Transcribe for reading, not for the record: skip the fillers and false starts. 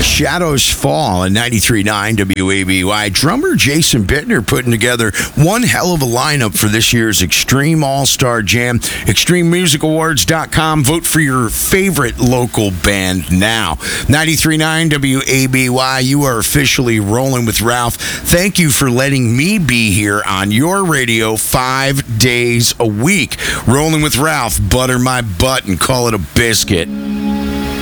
Shadows Fall at 93.9 WABY. Drummer Jason Bittner putting together one hell of a lineup for this year's Extreme All-Star Jam. ExtremeMusicAwards.com. Vote for your favorite local band now. 93.9 WABY. You are officially rolling with Ralph. Thank you for letting me be here on your radio 5 days a week. Rolling with Ralph. Butter my butt and call it a biscuit.